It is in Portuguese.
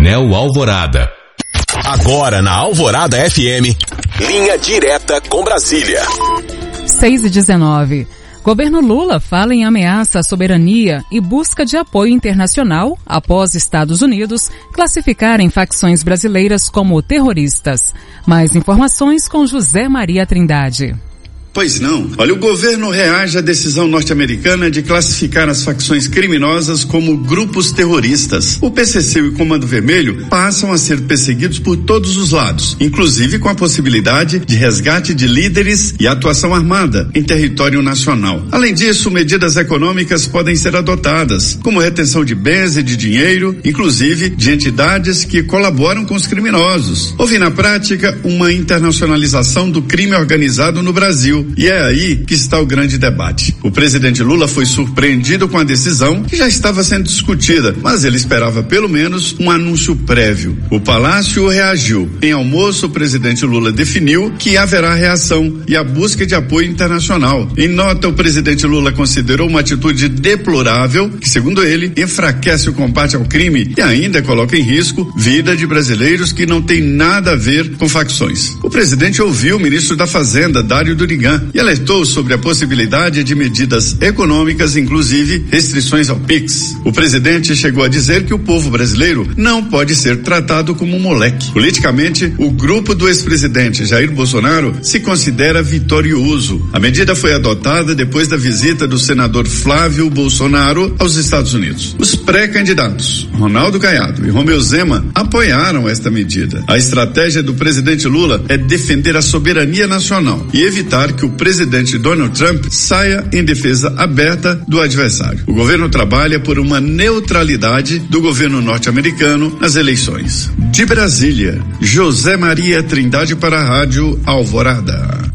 Painel Alvorada. Agora na Alvorada FM, linha direta com Brasília. 6h19. Governo Lula fala em ameaça à soberania e busca de apoio internacional após Estados Unidos classificarem facções brasileiras como terroristas. Mais informações com José Maria Trindade. Pois não. Olha, o governo reage à decisão norte-americana de classificar as facções criminosas como grupos terroristas. O PCC e o Comando Vermelho passam a ser perseguidos por todos os lados, inclusive com a possibilidade de resgate de líderes e atuação armada em território nacional. Além disso, medidas econômicas podem ser adotadas, como retenção de bens e de dinheiro, inclusive de entidades que colaboram com os criminosos. Houve na prática uma internacionalização do crime organizado no Brasil. E é aí que está o grande debate. O presidente Lula foi surpreendido com a decisão que já estava sendo discutida, mas ele esperava pelo menos um anúncio prévio. O Palácio reagiu. Em almoço, o presidente Lula definiu que haverá reação e a busca de apoio internacional. Em nota, o presidente Lula considerou uma atitude deplorável que, segundo ele, enfraquece o combate ao crime e ainda coloca em risco vida de brasileiros que não tem nada a ver com facções. O presidente ouviu o ministro da Fazenda, Dário Durigan, e alertou sobre a possibilidade de medidas econômicas, inclusive restrições ao PIX. O presidente chegou a dizer que o povo brasileiro não pode ser tratado como um moleque. Politicamente, o grupo do ex-presidente Jair Bolsonaro se considera vitorioso. A medida foi adotada depois da visita do senador Flávio Bolsonaro aos Estados Unidos. Os pré-candidatos, Ronaldo Caiado e Romeu Zema, apoiaram esta medida. A estratégia do presidente Lula é defender a soberania nacional e evitar que o presidente Donald Trump saia em defesa aberta do adversário. O governo trabalha por uma neutralidade do governo norte-americano nas eleições. De Brasília, José Maria Trindade para a Rádio Alvorada.